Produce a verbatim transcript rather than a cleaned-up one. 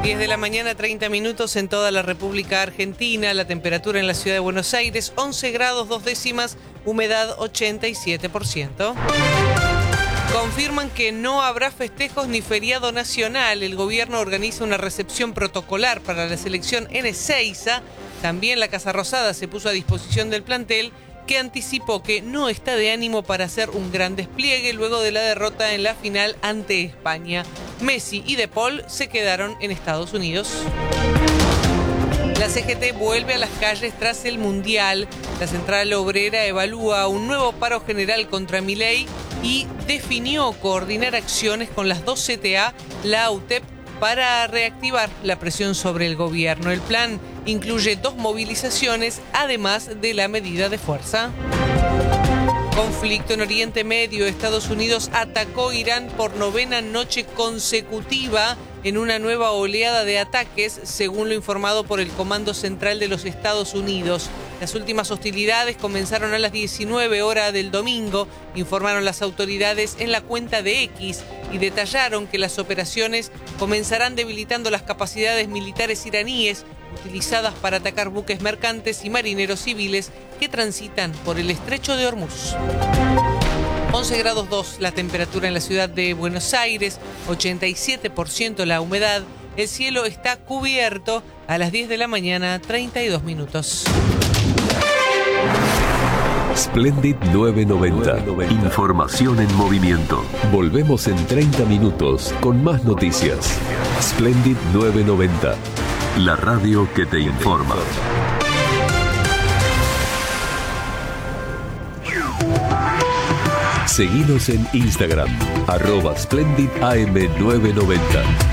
diez de la mañana, treinta minutos en toda la República Argentina. La temperatura en la ciudad de Buenos Aires, once grados, dos décimas, humedad ochenta y siete por ciento. Confirman que no habrá festejos ni feriado nacional. El gobierno organiza una recepción protocolar para la selección en Ezeiza. También la Casa Rosada se puso a disposición del plantel, que anticipó que no está de ánimo para hacer un gran despliegue luego de la derrota en la final ante España. Messi y De Paul se quedaron en Estados Unidos. La C G T vuelve a las calles tras el Mundial. La Central Obrera evalúa un nuevo paro general contra Milei y definió coordinar acciones con las dos C T A, la U T E P, para reactivar la presión sobre el gobierno. El plan incluye dos movilizaciones, además de la medida de fuerza. Conflicto en Oriente Medio. Estados Unidos atacó Irán por novena noche consecutiva en una nueva oleada de ataques, según lo informado por el Comando Central de los Estados Unidos. Las últimas hostilidades comenzaron a las diecinueve horas del domingo, informaron las autoridades en la cuenta de X, y detallaron que las operaciones comenzarán debilitando las capacidades militares iraníes utilizadas para atacar buques mercantes y marineros civiles que transitan por el estrecho de Hormuz. once grados dos la temperatura en la ciudad de Buenos Aires, ochenta y siete por ciento la humedad. El cielo está cubierto. A las diez de la mañana, treinta y dos minutos. Splendid nueve noventa. Información en movimiento. Volvemos en treinta minutos con más noticias. Splendid nueve noventa. La radio que te informa. Seguinos en Instagram, arroba Splendid A M nueve noventa.